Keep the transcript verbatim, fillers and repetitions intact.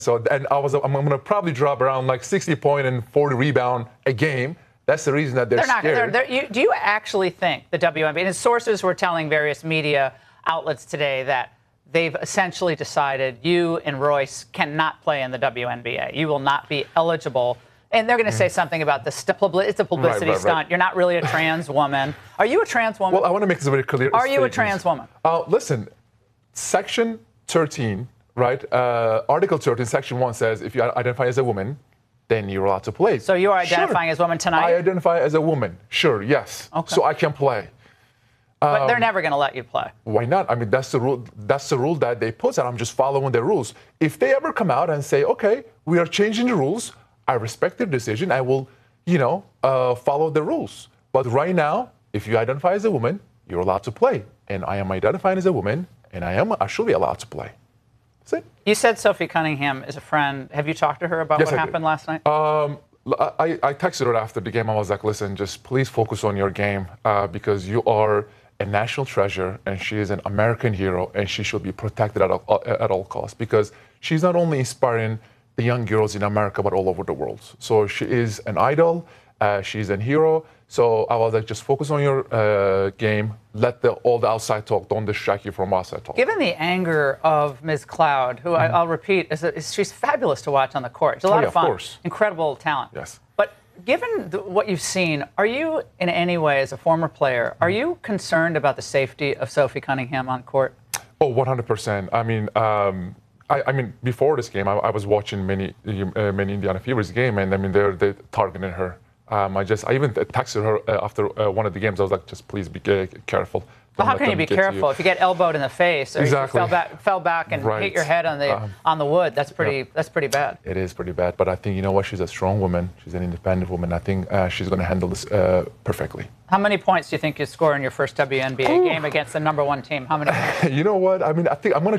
So, and I was, I'm going to probably drop around like sixty point and forty rebound a game. That's the reason that they're, they're not, scared. They're, they're, you, do you actually think the W N B A, and sources were telling various media outlets today that they've essentially decided you and Royce cannot play in the W N B A. You will not be eligible. And they're going to say something about the st- it's a publicity right, right, stunt. right. You're not really a trans woman. Are you a trans woman? Well, I want to make this very clear. Are you statement. a trans woman? Uh, listen, Section thirteen, right? Uh, Article thirteen, Section one says if you identify as a woman, then you're allowed to play. So you are identifying sure. as a woman tonight? I identify as a woman. Sure, yes. Okay. So I can play. But um, they're never going to let you play. Why not? I mean, that's the rule. That's the rule that they put, and I'm just following the rules. If they ever come out and say, "Okay, we are changing the rules," I respect their decision. I will, you know, uh, follow the rules. But right now, if you identify as a woman, you're allowed to play, and I am identifying as a woman, and I am actually allowed to play. That's it. You said Sophie Cunningham is a friend. Have you talked to her about Yes, what I happened did. last night? Um, I, I texted her after the game. I was like, listen, just please focus on your game uh, because you are a national treasure and she is an American hero and she should be protected at all, at all costs because she's not only inspiring the young girls in America but all over the world. So she is an idol. Uh, she's a hero. So I was like, just focus on your uh, game. Let the, all the outside talk. Don't distract you from outside talk. Given the anger of Miz Cloud, who mm-hmm. I, I'll repeat, is, a, is she's fabulous to watch on the court. She's a lot oh, yeah, of fun. Of course. Incredible talent. Yes. But given the, what you've seen, are you in any way, as a former player, are you concerned about the safety of Sophie Cunningham on court? Oh, one hundred percent. I mean, um, I, I mean, before this game, I, I was watching many, uh, many Indiana Fever's game, and I mean, they're, they're targeting her. Um, I just, I even texted her uh, after uh, one of the games. I was like, just please be uh, careful. Well, how can you be careful you. if you get elbowed in the face or exactly. you fell back, fell back and right. hit your head on the um, on the wood? That's pretty. Yeah. That's pretty bad. It is pretty bad, but I think you know what? She's a strong woman. She's an independent woman. I think uh, she's going to handle this uh, perfectly. How many points do you think you score in your first W N B A Ooh. game against the number one team? How many? You know what? I mean, I think I'm going to.